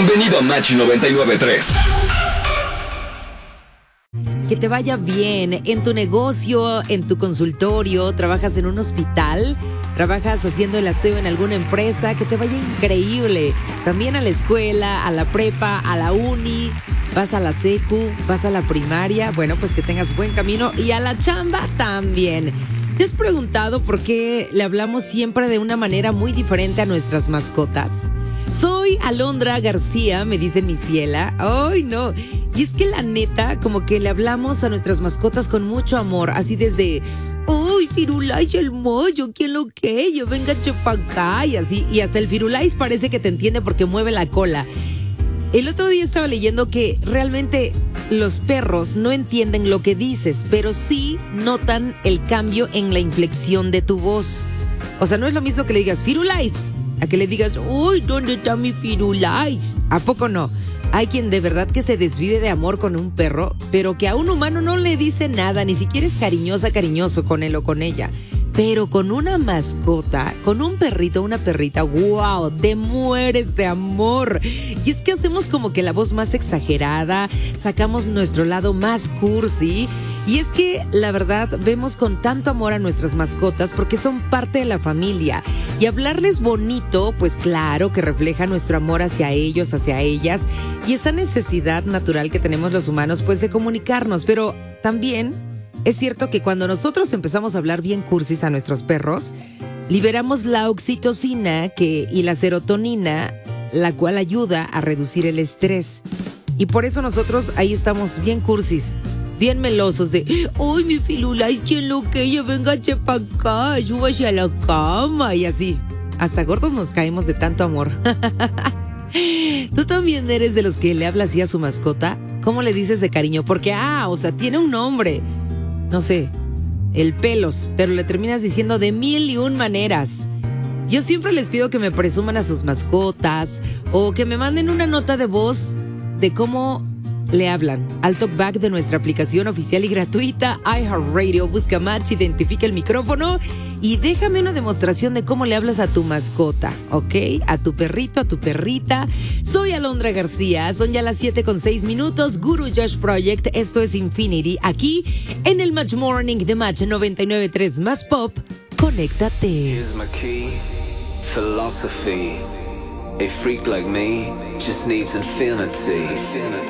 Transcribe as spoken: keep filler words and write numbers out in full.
Bienvenido a Match noventa y nueve punto tres. Que te vaya bien en tu negocio, en tu consultorio, trabajas en un hospital, trabajas haciendo el aseo en alguna empresa, que te vaya increíble. También a la escuela, a la prepa, a la uni, vas a la secu, vas a la primaria, bueno, pues que tengas buen camino y a la chamba también. ¿Te has preguntado por qué le hablamos siempre de una manera muy diferente a nuestras mascotas? Soy Alondra García, me dice mi ciela. ¡Ay, no! Y es que la neta, como que le hablamos a nuestras mascotas con mucho amor, así desde... ¡Uy, Firulais el mollo! ¿Quién lo que? Yo venga chepacá y así. Y hasta el Firulais parece que te entiende porque mueve la cola. El otro día estaba leyendo que realmente los perros no entienden lo que dices, pero sí notan el cambio en la inflexión de tu voz. O sea, no es lo mismo que le digas Firulais a que le digas, uy, ¿dónde está mi Firulais? ¿A poco no? Hay quien de verdad que se desvive de amor con un perro, pero que a un humano no le dice nada, ni siquiera es cariñosa, cariñoso con él o con ella. Pero con una mascota, con un perrito, una perrita, wow, te mueres de amor. Y es que hacemos como que la voz más exagerada, sacamos nuestro lado más cursi. Y es que, la verdad, vemos con tanto amor a nuestras mascotas porque son parte de la familia. Y hablarles bonito, pues claro que refleja nuestro amor hacia ellos, hacia ellas. Y esa necesidad natural que tenemos los humanos, pues de comunicarnos. Pero también es cierto que cuando nosotros empezamos a hablar bien cursis a nuestros perros, liberamos la oxitocina que, y la serotonina, la cual ayuda a reducir el estrés. Y por eso nosotros ahí estamos bien cursis, bien melosos de, ¡ay, mi Firulais, quién lo que ella venga pa' acá, súbase a la cama! Y así, hasta gordos nos caemos de tanto amor. ¿Tú también eres de los que le hablas así a su mascota? ¿Cómo le dices de cariño? Porque, ah, o sea, tiene un nombre. No sé, el Pelos, pero le terminas diciendo de mil y un maneras. Yo siempre les pido que me presuman a sus mascotas o que me manden una nota de voz de cómo le hablan al talkback de nuestra aplicación oficial y gratuita iHeartRadio. Busca Match, identifica el micrófono y déjame una demostración de cómo le hablas a tu mascota, ¿ok? A tu perrito, a tu perrita. Soy Alondra García, son ya las siete con seis minutos. Guru Josh Project, esto es Infinity, aquí en el Match Morning de Match noventa y nueve punto tres más Pop. Conéctate. Here's my key, philosophy. A freak like me just needs infinity.